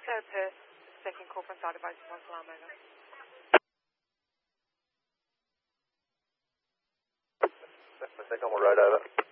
Perth, second call from Side Advice, false alarm, over. I think I'm right over.